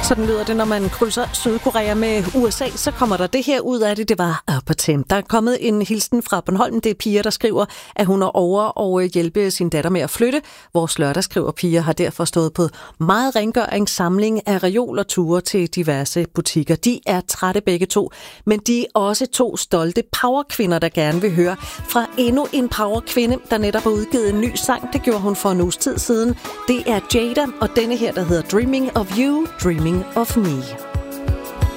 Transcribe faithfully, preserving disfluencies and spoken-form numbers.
Sådan lyder det, når man krydser Sydkorea med U S A, så kommer der det her ud af det. Det var Upper Temp. Der er kommet en hilsen fra Bornholm. Det er Pia, der skriver, at hun er over og hjælpe sin datter med at flytte. Vores lørdagsskriver Pia har derfor stået på meget rengøring, samling af reol og ture til diverse butikker. De er trætte begge to, men de er også to stolte powerkvinder, der gerne vil høre fra endnu en powerkvinde, der netop har udgivet en ny sang. Det gjorde hun for en uges tid siden. Det er Jada, og denne her, der hedder Dreaming of You, Dreaming of Me.